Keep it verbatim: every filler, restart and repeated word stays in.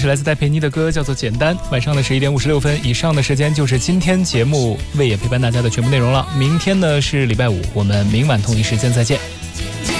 来自戴佩妮的歌，叫做《简单》。晚上的十一点五十六分，以上的时间就是今天节目为也陪伴大家的全部内容了。明天呢是礼拜五，我们明晚同一时间再见。